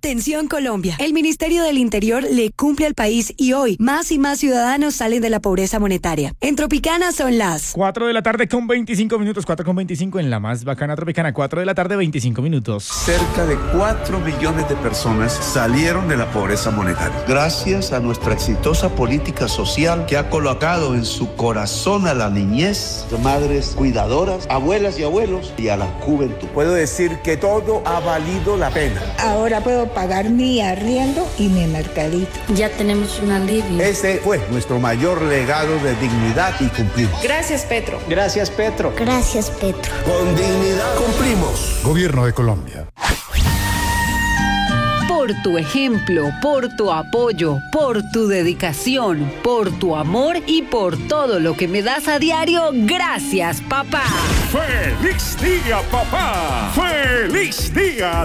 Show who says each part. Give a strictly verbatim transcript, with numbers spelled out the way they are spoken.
Speaker 1: Atención Colombia, el Ministerio del Interior le cumple al país y hoy más y más ciudadanos salen de la pobreza monetaria. En Tropicana son las
Speaker 2: cuatro de la tarde con veinticinco minutos, cuatro con veinticinco en la más bacana Tropicana, cuatro de la tarde veinticinco minutos.
Speaker 3: Cerca de cuatro millones de personas salieron de la pobreza monetaria. Gracias a nuestra exitosa política social que ha colocado en su corazón a la niñez, madres cuidadoras, abuelas y abuelos y a la juventud.
Speaker 4: Puedo decir que todo ha valido la pena.
Speaker 5: Ahora puedo pagar mi arriendo y mi mercadito.
Speaker 6: Ya tenemos un alivio.
Speaker 4: Ese fue nuestro mayor legado de dignidad y cumplimos.
Speaker 7: Gracias, Petro.
Speaker 8: Gracias, Petro.
Speaker 9: Gracias, Petro.
Speaker 4: Con dignidad cumplimos.
Speaker 10: Gobierno de Colombia.
Speaker 11: Por tu ejemplo, por tu apoyo, por tu dedicación, por tu amor y por todo lo que me das a diario, gracias, papá.
Speaker 12: ¡Feliz día, papá! ¡Feliz día!